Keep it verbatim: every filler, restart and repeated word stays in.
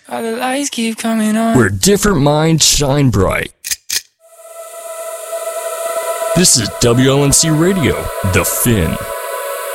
All the lights keep coming on. Where different minds shine bright. This is W L N C Radio, The Fin.